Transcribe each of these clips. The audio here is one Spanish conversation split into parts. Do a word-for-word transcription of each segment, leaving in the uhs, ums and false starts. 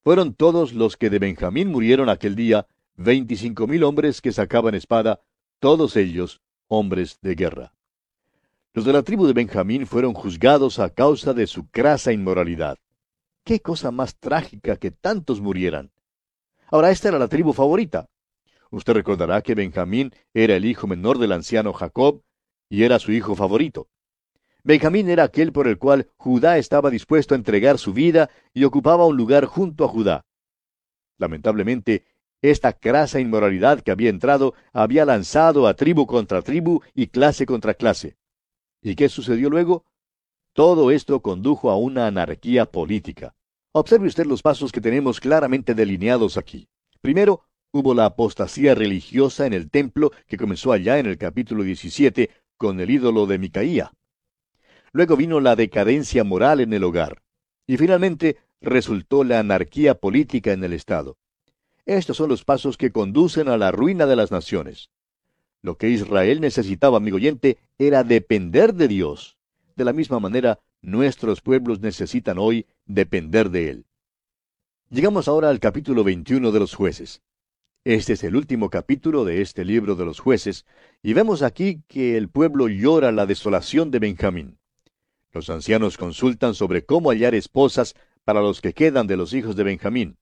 Fueron todos los que de Benjamín murieron aquel día, veinticinco mil hombres que sacaban espada, todos ellos hombres de guerra. Los de la tribu de Benjamín fueron juzgados a causa de su crasa inmoralidad. ¡Qué cosa más trágica que tantos murieran! Ahora, esta era la tribu favorita. Usted recordará que Benjamín era el hijo menor del anciano Jacob, y era su hijo favorito. Benjamín era aquel por el cual Judá estaba dispuesto a entregar su vida y ocupaba un lugar junto a Judá. Lamentablemente, esta crasa inmoralidad que había entrado había lanzado a tribu contra tribu y clase contra clase. ¿Y qué sucedió luego? Todo esto condujo a una anarquía política. Observe usted los pasos que tenemos claramente delineados aquí. Primero, hubo la apostasía religiosa en el templo que comenzó allá en el capítulo diecisiete con el ídolo de Micaía. Luego vino la decadencia moral en el hogar. Y finalmente resultó la anarquía política en el Estado. Estos son los pasos que conducen a la ruina de las naciones. Lo que Israel necesitaba, amigo oyente, era depender de Dios. De la misma manera, nuestros pueblos necesitan hoy depender de Él. Llegamos ahora al capítulo veintiuno de los Jueces. Este es el último capítulo de este libro de los Jueces, y vemos aquí que el pueblo llora la desolación de Benjamín. Los ancianos consultan sobre cómo hallar esposas para los que quedan de los hijos de Benjamín.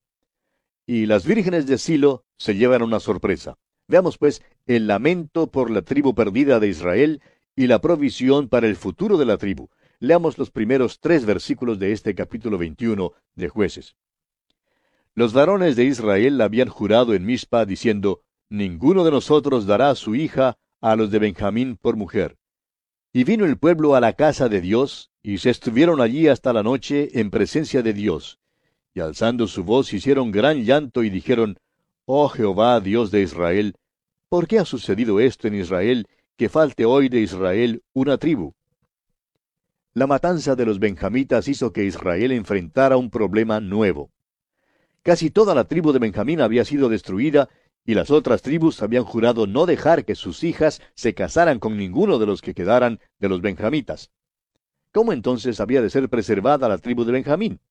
Y las vírgenes de Silo se llevan una sorpresa. Veamos pues el lamento por la tribu perdida de Israel y la provisión para el futuro de la tribu. Leamos los primeros tres versículos de este capítulo veintiuno de Jueces. Los varones de Israel habían jurado en Mizpa, diciendo, ninguno de nosotros dará a su hija a los de Benjamín por mujer. Y vino el pueblo a la casa de Dios, y se estuvieron allí hasta la noche en presencia de Dios. Y alzando su voz hicieron gran llanto y dijeron, Oh Jehová, Dios de Israel, ¿por qué ha sucedido esto en Israel, que falte hoy de Israel una tribu? La matanza de los benjamitas hizo que Israel enfrentara un problema nuevo. Casi toda la tribu de Benjamín había sido destruida, y las otras tribus habían jurado no dejar que sus hijas se casaran con ninguno de los que quedaran de los benjamitas. ¿Cómo entonces había de ser preservada la tribu de Benjamín?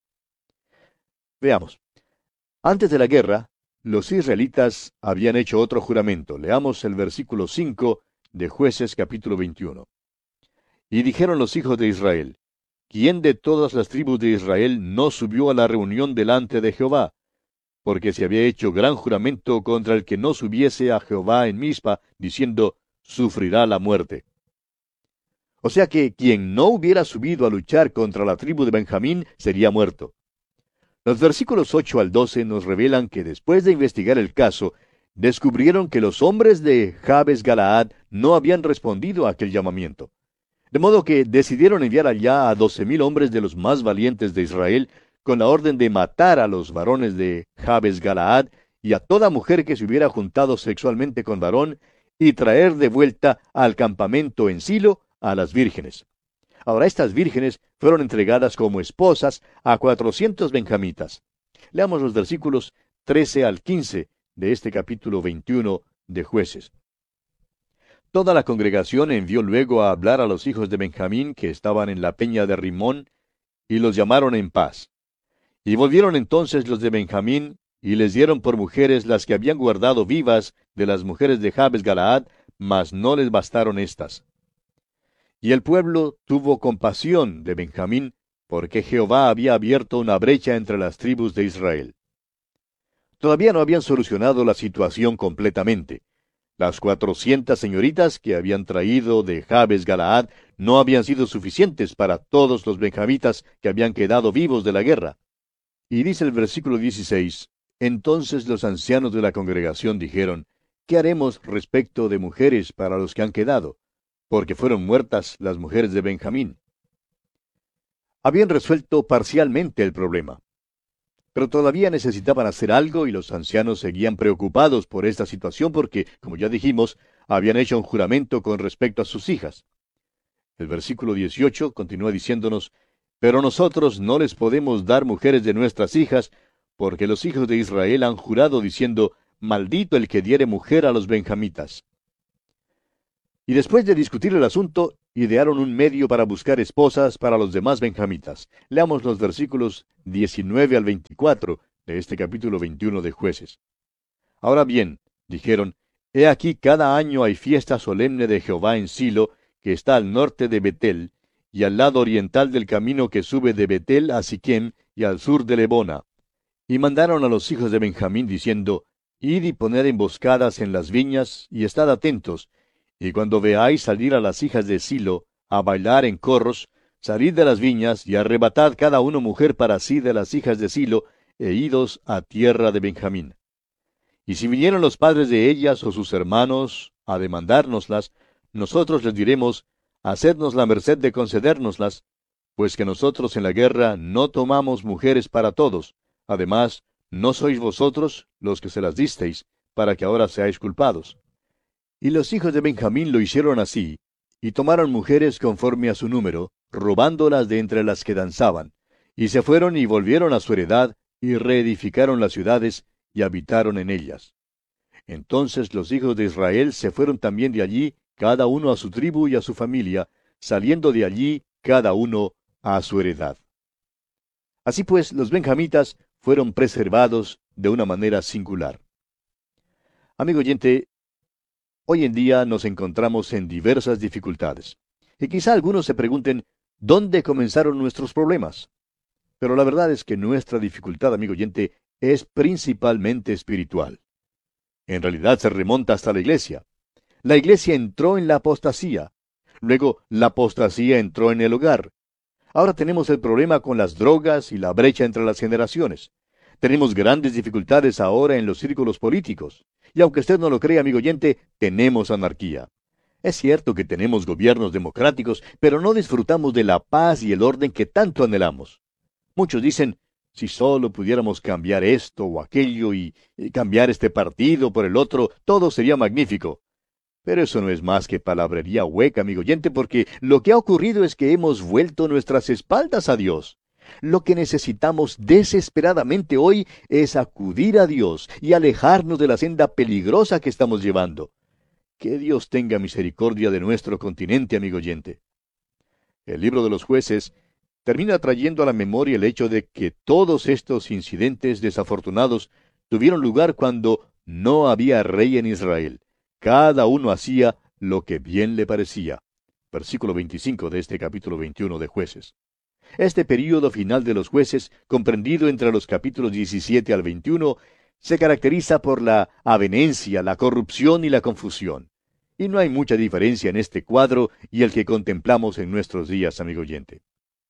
Veamos. Antes de la guerra, los israelitas habían hecho otro juramento. Leamos el versículo cinco de Jueces capítulo veintiuno. Y dijeron los hijos de Israel, ¿quién de todas las tribus de Israel no subió a la reunión delante de Jehová? Porque se había hecho gran juramento contra el que no subiese a Jehová en Mizpa, diciendo, sufrirá la muerte. O sea que quien no hubiera subido a luchar contra la tribu de Benjamín sería muerto. Los versículos ocho al doce nos revelan que después de investigar el caso, descubrieron que los hombres de Jabes Galaad no habían respondido a aquel llamamiento. De modo que decidieron enviar allá a doce mil hombres de los más valientes de Israel, con la orden de matar a los varones de Jabes Galaad y a toda mujer que se hubiera juntado sexualmente con varón, y traer de vuelta al campamento en Silo a las vírgenes. Ahora estas vírgenes fueron entregadas como esposas a cuatrocientos benjamitas. Leamos los versículos trece al quince de este capítulo veintiuno de Jueces. Toda la congregación envió luego a hablar a los hijos de Benjamín que estaban en la peña de Rimón, y los llamaron en paz. Y volvieron entonces los de Benjamín, y les dieron por mujeres las que habían guardado vivas de las mujeres de Jabes Galaad, mas no les bastaron estas. Y el pueblo tuvo compasión de Benjamín, porque Jehová había abierto una brecha entre las tribus de Israel. Todavía no habían solucionado la situación completamente. Las cuatrocientas señoritas que habían traído de Jabes Galaad no habían sido suficientes para todos los benjamitas que habían quedado vivos de la guerra. Y dice el versículo dieciséis, entonces los ancianos de la congregación dijeron, ¿qué haremos respecto de mujeres para los que han quedado? Porque fueron muertas las mujeres de Benjamín. Habían resuelto parcialmente el problema, pero todavía necesitaban hacer algo y los ancianos seguían preocupados por esta situación porque, como ya dijimos, habían hecho un juramento con respecto a sus hijas. El versículo dieciocho continúa diciéndonos, pero nosotros no les podemos dar mujeres de nuestras hijas, porque los hijos de Israel han jurado diciendo, maldito el que diere mujer a los benjamitas. Y después de discutir el asunto, idearon un medio para buscar esposas para los demás benjamitas. Leamos los versículos diecinueve al veinticuatro de este capítulo veintiuno de Jueces. Ahora bien, dijeron, he aquí cada año hay fiesta solemne de Jehová en Silo, que está al norte de Betel, y al lado oriental del camino que sube de Betel a Siquem, y al sur de Lebona. Y mandaron a los hijos de Benjamín, diciendo, id y poned emboscadas en las viñas, y estad atentos, y cuando veáis salir a las hijas de Silo, a bailar en corros, salid de las viñas, y arrebatad cada uno mujer para sí de las hijas de Silo, e idos a tierra de Benjamín. Y si vinieron los padres de ellas o sus hermanos a demandárnoslas, nosotros les diremos, hacednos la merced de concedérnoslas, pues que nosotros en la guerra no tomamos mujeres para todos. Además, no sois vosotros los que se las disteis, para que ahora seáis culpados. Y los hijos de Benjamín lo hicieron así, y tomaron mujeres conforme a su número, robándolas de entre las que danzaban, y se fueron y volvieron a su heredad, y reedificaron las ciudades, y habitaron en ellas. Entonces los hijos de Israel se fueron también de allí, cada uno a su tribu y a su familia, saliendo de allí cada uno a su heredad. Así pues, los benjamitas fueron preservados de una manera singular. Amigo oyente, hoy en día nos encontramos en diversas dificultades. Y quizá algunos se pregunten, ¿dónde comenzaron nuestros problemas? Pero la verdad es que nuestra dificultad, amigo oyente, es principalmente espiritual. En realidad se remonta hasta la iglesia. La iglesia entró en la apostasía. Luego la apostasía entró en el hogar. Ahora tenemos el problema con las drogas y la brecha entre las generaciones. Tenemos grandes dificultades ahora en los círculos políticos. Y aunque usted no lo crea, amigo oyente, tenemos anarquía. Es cierto que tenemos gobiernos democráticos, pero no disfrutamos de la paz y el orden que tanto anhelamos. Muchos dicen, si solo pudiéramos cambiar esto o aquello y, y cambiar este partido por el otro, todo sería magnífico. Pero eso no es más que palabrería hueca, amigo oyente, porque lo que ha ocurrido es que hemos vuelto nuestras espaldas a Dios. Lo que necesitamos desesperadamente hoy es acudir a Dios y alejarnos de la senda peligrosa que estamos llevando. Que Dios tenga misericordia de nuestro continente, amigo oyente. El libro de los Jueces termina trayendo a la memoria el hecho de que todos estos incidentes desafortunados tuvieron lugar cuando no había rey en Israel. Cada uno hacía lo que bien le parecía. Versículo veinticinco de este capítulo veintiuno de Jueces. Este período final de los Jueces, comprendido entre los capítulos diecisiete al veintiuno, se caracteriza por la avenencia, la corrupción y la confusión. Y no hay mucha diferencia en este cuadro y el que contemplamos en nuestros días, amigo oyente.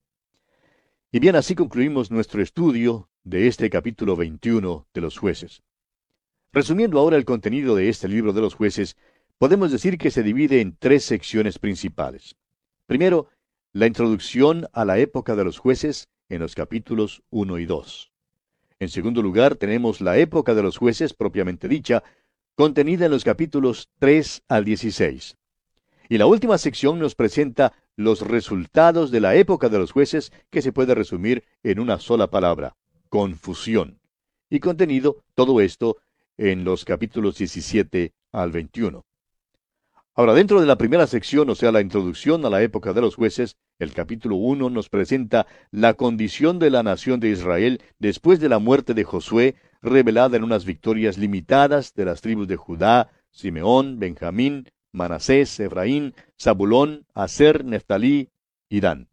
Y bien, así concluimos nuestro estudio de este capítulo veintiuno de los Jueces. Resumiendo ahora el contenido de este libro de los Jueces, podemos decir que se divide en tres secciones principales. Primero, la introducción a la época de los jueces en los capítulos uno y dos. En segundo lugar, tenemos la época de los jueces propiamente dicha, contenida en los capítulos tres al dieciséis. Y la última sección nos presenta los resultados de la época de los jueces, que se puede resumir en una sola palabra: confusión. Y contenido todo esto en los capítulos diecisiete al veintiuno. Ahora, dentro de la primera sección, o sea, la introducción a la época de los jueces, el capítulo uno nos presenta la condición de la nación de Israel después de la muerte de Josué, revelada en unas victorias limitadas de las tribus de Judá, Simeón, Benjamín, Manasés, Efraín, Zabulón, Aser, Neftalí y Dan.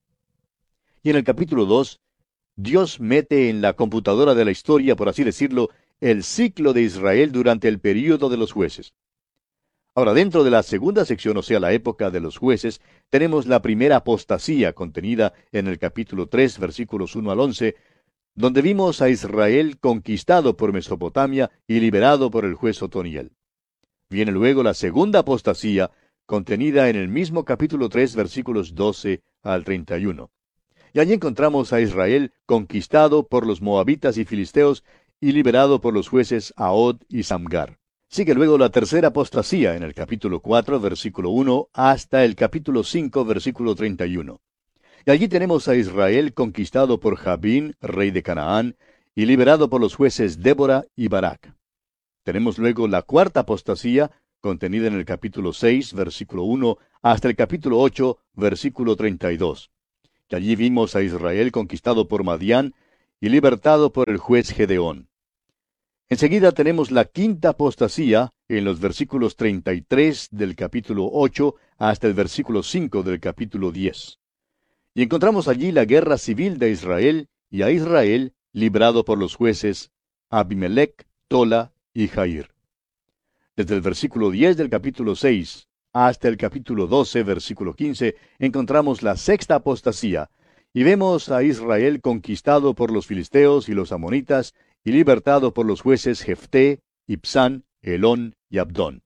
Y en el capítulo dos, Dios mete en la computadora de la historia, por así decirlo, el ciclo de Israel durante el período de los jueces. Ahora, dentro de la segunda sección, o sea, la época de los jueces, tenemos la primera apostasía contenida en el capítulo tres, versículos uno al once, donde vimos a Israel conquistado por Mesopotamia y liberado por el juez Otoniel. Viene luego la segunda apostasía, contenida en el mismo capítulo tres, versículos doce al treinta y uno. Y allí encontramos a Israel conquistado por los moabitas y filisteos y liberado por los jueces Ahod y Samgar. Sigue luego la tercera apostasía en el capítulo cuatro, versículo uno, hasta el capítulo cinco, versículo treinta y uno. Y allí tenemos a Israel conquistado por Jabín, rey de Canaán, y liberado por los jueces Débora y Barak. Tenemos luego la cuarta apostasía, contenida en el capítulo seis, versículo uno, hasta el capítulo ocho, versículo treinta y dos. Y allí vimos a Israel conquistado por Madián, y libertado por el juez Gedeón. Enseguida tenemos la quinta apostasía en los versículos treinta y tres del capítulo ocho hasta el versículo cinco del capítulo diez. Y encontramos allí la guerra civil de Israel y a Israel librado por los jueces Abimelech, Tola y Jair. Desde el versículo diez del capítulo seis hasta el capítulo doce, versículo quince, encontramos la sexta apostasía, y vemos a Israel conquistado por los filisteos y los amonitas, y libertado por los jueces Jefté, Ibsán, Elón y Abdón.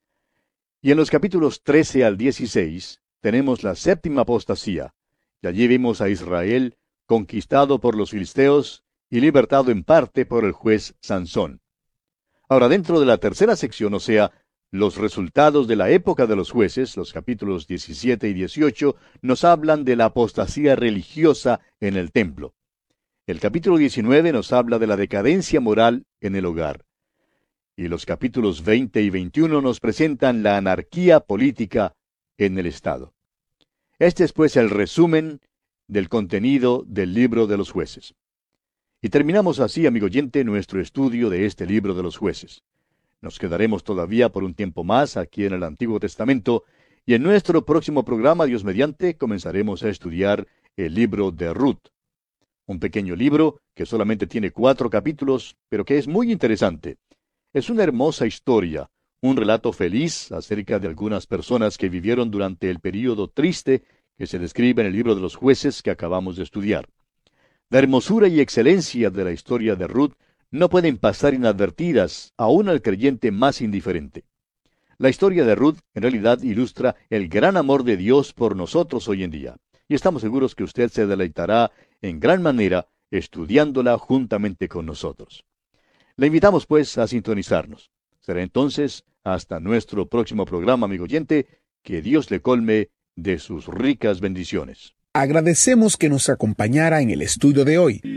Y en los capítulos trece al dieciséis tenemos la séptima apostasía, y allí vemos a Israel conquistado por los filisteos y libertado en parte por el juez Sansón. Ahora, dentro de la tercera sección, o sea, los resultados de la época de los jueces, los capítulos diecisiete y dieciocho, nos hablan de la apostasía religiosa en el templo. El capítulo diecinueve nos habla de la decadencia moral en el hogar. Y los capítulos veinte y veintiuno nos presentan la anarquía política en el Estado. Este es pues el resumen del contenido del libro de los jueces. Y terminamos así, amigo oyente, nuestro estudio de este libro de los jueces. Nos quedaremos todavía por un tiempo más aquí en el Antiguo Testamento, y en nuestro próximo programa, Dios mediante, comenzaremos a estudiar el libro de Ruth. Un pequeño libro que solamente tiene cuatro capítulos, pero que es muy interesante. Es una hermosa historia, un relato feliz acerca de algunas personas que vivieron durante el período triste que se describe en el libro de los jueces que acabamos de estudiar. La hermosura y excelencia de la historia de Ruth no pueden pasar inadvertidas aún al creyente más indiferente. La historia de Ruth en realidad ilustra el gran amor de Dios por nosotros hoy en día, y estamos seguros que usted se deleitará en gran manera estudiándola juntamente con nosotros. Le invitamos pues a sintonizarnos. Será entonces hasta nuestro próximo programa, amigo oyente, que Dios le colme de sus ricas bendiciones. Agradecemos que nos acompañara en el estudio de hoy.